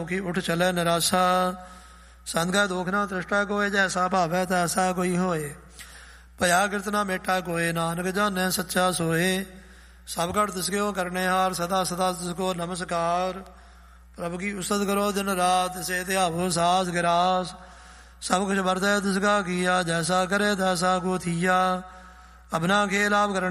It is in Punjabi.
ਕਿ ਉੱਠ ਚੱਲੇ ਨਿਰਾਸ਼ਾ। ਸੰਗੈ ਦੁਖ ਨਾ ਤ੍ਰਿਸ਼ਟਾ ਕੋਏ, ਜੈਸਾ ਭਾਵੈ ਤੈਸਾ ਕੋਈ ਹੋਏ। ਭਇਆ ਕਿਰਤ ਨਾ ਮੇਟਾ ਕੋਏ, ਨਾਨਕ ਜਾਣੈ ਸੱਚਾ ਸੋਏ। ਸਭ ਘਟ ਤਿਸਕਿਓ ਕਰਨੇ ਹਾਰ, ਸਦਾ ਸਦਾ ਤਿਸਕੋ ਨਮਸਕਾਰ। ਪ੍ਰਭ ਕੀ ਉਸਤਤ ਕਰੋ ਦਿਨ ਰਾਤ, ਸੇ ਧਿਆਵੋ ਸਾਸ ਗਿਰਾਸ। ਸਭ ਕੁਛ ਵਰਤੈ ਤਿਸਕਾ ਕੀਆ, ਜੈਸਾ ਕਰੇ ਤੈਸਾ ਕੋ ਥੀਆ। ਅਪਨਾ ਖੇਲ ਆਪ ਕਰਨ